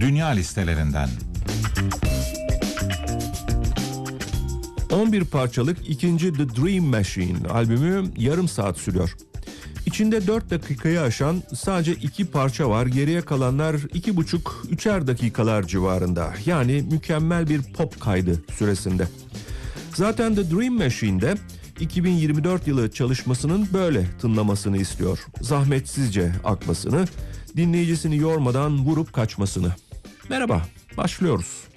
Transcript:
Dünya listelerinden. 11 parçalık ikinci The Dream Machine albümü yarım saat sürüyor. İçinde 4 dakikayı aşan sadece 2 parça var. Geriye kalanlar 2,5-3'er dakikalar civarında. Yani mükemmel bir pop kaydı süresinde. Zaten The Dream Machine'de 2024 yılı çalışmasının böyle tınlamasını istiyor. Zahmetsizce akmasını, dinleyicisini yormadan vurup kaçmasını. Merhaba, başlıyoruz.